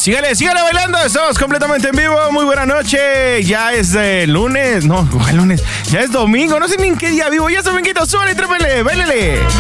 Sígale bailando, estamos completamente en vivo. Muy buena noche, ya es lunes, no, ¿cuál lunes? Ya es domingo, no sé ni en qué día vivo. Ya está, Benquito, súbale, trépele, bailele.